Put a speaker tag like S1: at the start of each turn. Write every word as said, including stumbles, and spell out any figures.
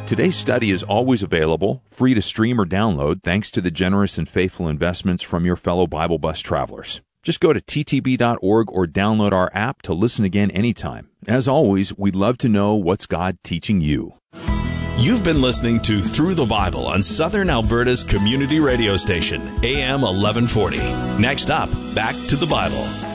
S1: Today's study is always available, free to stream or download, thanks to the generous and faithful investments from your fellow Bible Bus travelers. Just go to t t b dot org or download our app to listen again anytime. As always, we'd love to know what's God teaching you.
S2: You've been listening to Through the Bible on Southern Alberta's community radio station, A M eleven forty. Next up, back to the Bible.